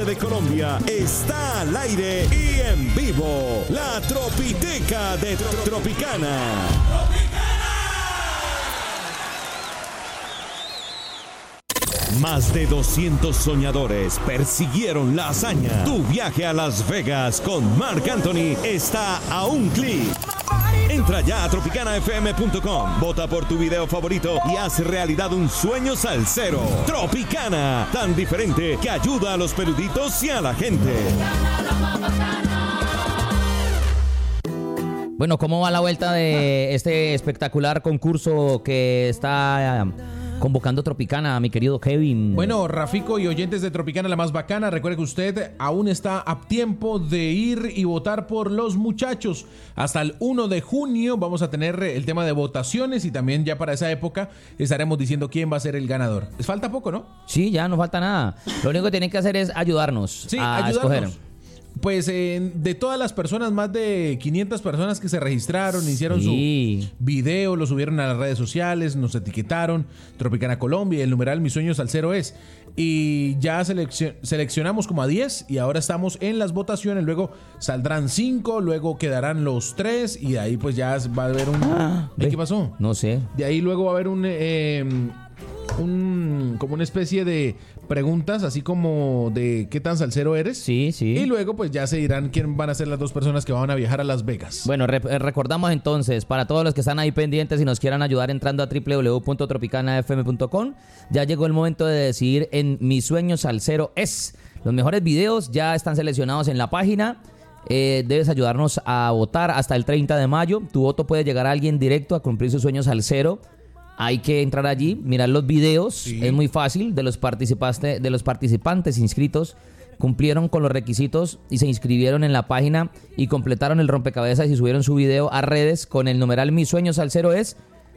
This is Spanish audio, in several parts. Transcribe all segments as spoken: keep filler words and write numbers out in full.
de Colombia está al aire y en vivo. La Tropiteca de Tro- Tropicana. Más de doscientos soñadores persiguieron la hazaña. Tu viaje a Las Vegas con Marc Anthony está a un clic. Entra ya a tropicana f m punto com, vota por tu video favorito y haz realidad un sueño salsero. Tropicana, tan diferente que ayuda a los peluditos y a la gente. Bueno, ¿cómo va la vuelta de este espectacular concurso que está convocando Tropicana, mi querido Kevin? Bueno, Rafico y oyentes de Tropicana, la más bacana, recuerde que usted aún está a tiempo de ir y votar por los muchachos. Hasta el primero de junio vamos a tener el tema de votaciones y también ya para esa época estaremos diciendo quién va a ser el ganador. Les falta poco, ¿no? Sí, ya no falta nada. Lo único que tienen que hacer es ayudarnos sí, a ayudarnos. escoger. Pues eh, de todas las personas, más de quinientas personas que se registraron, hicieron Sí. su video, lo subieron a las redes sociales, nos etiquetaron, Tropicana Colombia, el numeral Mis Sueños Salsero es. Y ya seleccion- seleccionamos como a diez y ahora estamos en las votaciones, luego saldrán cinco, luego quedarán los tres y de ahí pues ya va a haber un... Ah, ¿Eh, ¿Qué pasó? No sé. De ahí luego va a haber un... Eh, un como una especie de preguntas, así como de qué tan salsero eres. Sí, sí. Y luego pues ya se dirán quién van a ser las dos personas que van a viajar a Las Vegas. Bueno, re- recordamos entonces, para todos los que están ahí pendientes y nos quieran ayudar entrando a w w w punto tropicana f m punto com, ya llegó el momento de decidir en Mis Sueños Salsero es. Los mejores videos ya están seleccionados en la página. Eh, debes ayudarnos a votar hasta el treinta de mayo. Tu voto puede llegar a alguien directo a cumplir sus sueños salsero. Hay que entrar allí, mirar los videos, Sí. es muy fácil. De los participantes, de los participantes inscritos, cumplieron con los requisitos y se inscribieron en la página y completaron el rompecabezas y subieron su video a redes con el numeral Mis Sueños Salsero es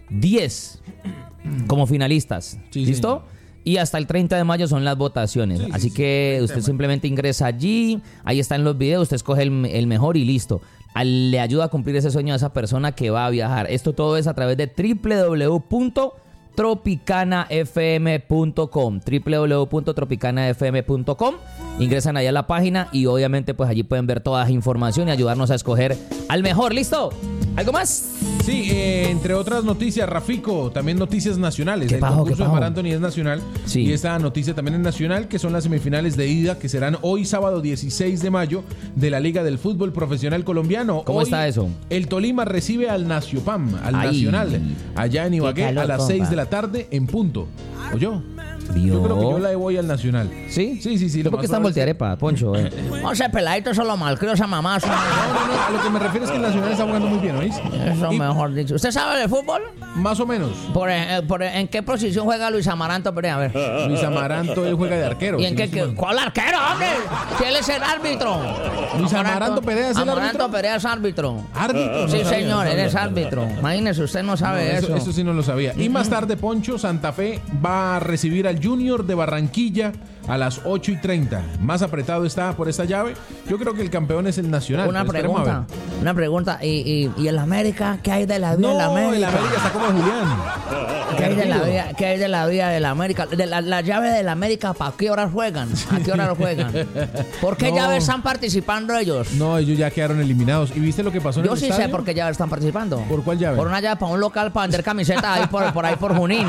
diez como finalistas. Sí, ¿Listo? señor. Y hasta el treinta de mayo son las votaciones. Sí, sí, Así sí, que treinta de usted mayo. simplemente ingresa allí, ahí están los videos, usted escoge el, el mejor y listo. Al- le ayuda a cumplir ese sueño a esa persona que va a viajar. Esto todo es a través de w w w punto tropicana f m punto com, w w w punto tropicana f m punto com. Ingresan allá a la página y obviamente pues allí pueden ver toda la información y ayudarnos a escoger al mejor. ¿Listo? ¿Algo más? Sí, eh, entre otras noticias, Rafico, también noticias nacionales. ¿Qué El pajo, concurso qué de pajo? Mar Anthony es nacional Sí. y esta noticia también es nacional, que son las semifinales de ida que serán hoy sábado dieciséis de mayo de la Liga del Fútbol Profesional Colombiano. ¿Cómo Hoy, está eso? El Tolima recibe al Naciopam, al Ay. Nacional, allá en Ibagué calor, a las compa. seis de la tarde en punto. ¿Oyó? Vio. Yo creo que yo la voy al Nacional. ¿Sí? Sí, sí, sí. ¿Tú lo por qué más están probable es que- voltearepa, Poncho? Eh? No sé, peladito, solo malcrió esa mamá. Eso, No, no, no, a lo que me refiero es que el Nacional está jugando muy bien, ¿oís? eso Y mejor dicho. ¿Usted sabe de fútbol? más o menos. Por, eh, por- ¿En qué posición juega Luis Amaranto Perea? A ver. Luis Amaranto, él juega de arquero. ¿Y en si qué, no estoy qué- mal. ¿Cuál arquero, hombre? Si él es el árbitro. Luis Amaranto Perea es el Amaranto árbitro. Perea es árbitro. Árbitro. no Sí, sabía, señor, no él sabía. es árbitro. Imagínese, usted no No, sabe eso, eso. eso sí no lo sabía. Y más tarde, Poncho, Santa Fe va a recibir al Junior de Barranquilla a las ocho y treinta. Más apretado está por esta llave. Yo creo que el campeón es el Nacional. Una pero esperemos a pregunta, ver. una pregunta. ¿Y, y, y el América? ¿Qué hay de la vida No, del América? el América está como Julián. ¿Qué hay de la Perdido. vida, qué hay de la vida del América? De la, la llave del América, ¿para qué horas juegan? ¿A qué horas juegan? ¿Por qué No. llaves están participando ellos? No, ellos ya quedaron eliminados. ¿Y viste lo que pasó en Yo el sí estadio? sé por qué llaves están participando. ¿Por cuál llave? Por una llave para un local para vender camisetas ahí por, por ahí por Junín.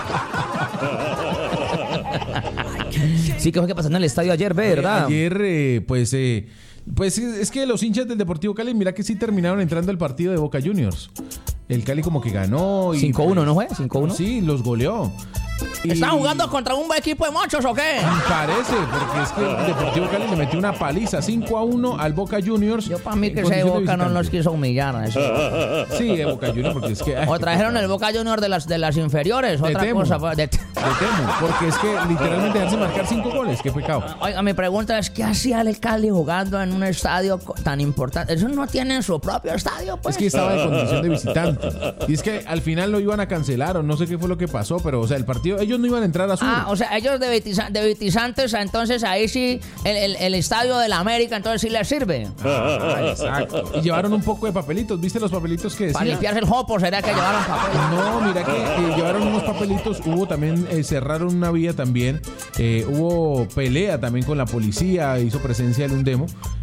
Sí, que fue que pasó en el estadio ayer, ¿verdad? Ayer, eh, pues, eh, pues es que los hinchas del Deportivo Cali, mira que sí terminaron entrando al partido de Boca Juniors. El Cali como que ganó. y cinco uno, ¿no fue? cinco uno. Sí, los goleó. Y- ¿Están jugando contra un equipo de mochos o qué? Parece, porque es que el Deportivo Cali le metió una paliza cinco a uno al Boca Juniors. Yo para mí en que ese condición de Boca no nos visitante. quiso humillar. Eso. Sí, de Boca Juniors, porque es que... ay, O qué trajeron el Boca Junior de las, de las inferiores, De otra Temu. cosa. pues, de- Me temo, porque es que literalmente dejarse marcar cinco goles, qué pecado. Oiga, mi pregunta es, ¿qué hacía el Cali jugando en un estadio co- tan importante? ¿Eso no tiene su propio estadio, pues? Es que estaba en condición de visitante. Y es que al final lo iban a cancelar o no sé qué fue lo que pasó, pero o sea, el partido partido, ellos no iban a entrar a sur. Ah, o sea, ellos de, Vitiza- de Vitizantes, entonces ahí sí, el, el, el estadio de la América, entonces sí les sirve. Ah, exacto. Y llevaron un poco de papelitos. ¿Viste los papelitos que Para decían? limpiarse el jopo, ¿será que llevaron papel? No, mira que eh, llevaron unos papelitos. Hubo también, eh, cerraron una vía también. Eh, hubo pelea también con la policía. Hizo presencia el Undemo.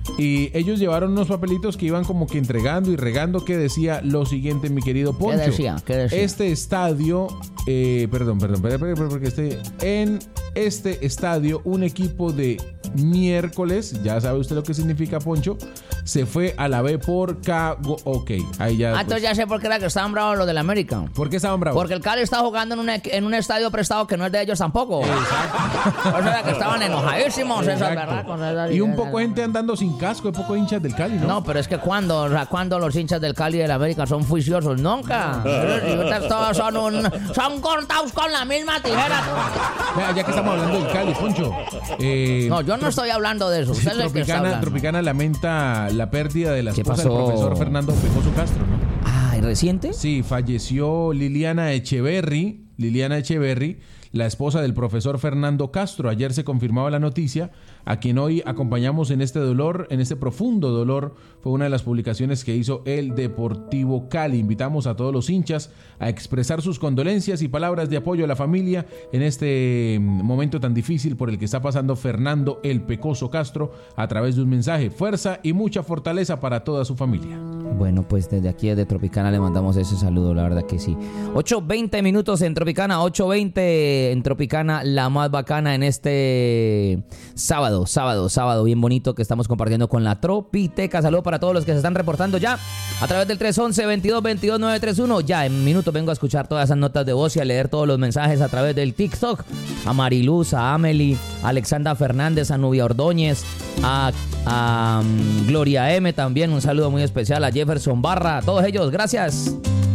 Y ellos llevaron unos papelitos que iban como que entregando y regando, que decía lo siguiente, mi querido Poncho. ¿Qué decía? ¿Qué decía? Este estadio, eh, perdón, perdón, perdón, perdón, perdón, porque este, en este estadio, un equipo de miércoles, ya sabe usted lo que significa, Poncho, se fue a la B por Cago. Ok, ahí ya. Ah, entonces ya sé por qué era que estaban bravos los del América. ¿Por qué estaban bravos? Porque el Cali está jugando en un, equ- en un estadio prestado que no es de ellos tampoco. Exacto. Por eso era que estaban enojadísimos, esas Exacto. berracos, esas- Y un poco gente andando sin casco, un poco hinchas del Cali, ¿no? No, pero es que cuando, o sea, cuando los hinchas del Cali y del América son juiciosos, nunca. Ellos todos son un, son cortados con la misma tijera. Vea, ya que estamos hablando del Cali, Poncho. eh, No, yo no estoy hablando de eso. Usted es el que está Tropicana, hablando. Tropicana lamenta la pérdida de la ¿Qué esposa del pasó? profesor Fernando Pecoso Castro, ¿no? Ah, ¿y reciente? Sí, falleció Liliana Echeverry, Liliana Echeverry, la esposa del profesor Fernando Castro. Ayer se confirmaba la noticia, a quien hoy acompañamos en este dolor, en este profundo dolor. Fue una de las publicaciones que hizo el Deportivo Cali. Invitamos a todos los hinchas a expresar sus condolencias y palabras de apoyo a la familia en este momento tan difícil por el que está pasando Fernando el Pecoso Castro, a través de un mensaje: fuerza y mucha fortaleza para toda su familia. Bueno, pues desde aquí desde Tropicana le mandamos ese saludo, la verdad que sí. ocho veinte minutos en Tropicana, ocho veinte en Tropicana, la más bacana en este sábado, sábado, sábado bien bonito que estamos compartiendo con la Tropiteca. Saludo para todos los que se están reportando ya a través del tres once, veintidós veintidós, nueve treinta y uno. Ya en minutos vengo a escuchar todas esas notas de voz y a leer todos los mensajes a través del TikTok. A Mariluz, a Amelie, a Alexandra Fernández, a Nubia Ordóñez, a, a um, Gloria M también. Un saludo muy especial a Jefferson Barra, a todos ellos, gracias.